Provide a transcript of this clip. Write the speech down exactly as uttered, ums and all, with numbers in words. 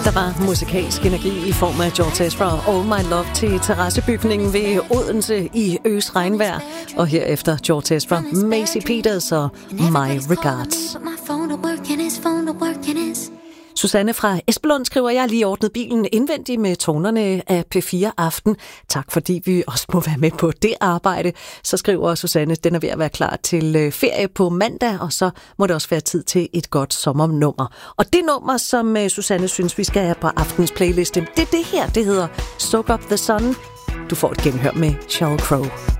Der var musikalsk energi i form af George Ezra og All My Love til terrassebygningen ved Odense i øs regnvejr. Og herefter George Ezra, Macy Peters og My Regards. Susanne fra Esbjerg skriver, jeg har lige ordnet bilen indvendigt med tonerne af P fire Aften. Tak fordi vi også må være med på det arbejde. Så skriver Susanne, den er ved at være klar til ferie på mandag, og så må det også være tid til et godt sommernummer. Og det nummer, som Susanne synes, vi skal have på aftens playliste, det er det her, det hedder Soak Up The Sun. Du får et genhør med Sheryl Crow.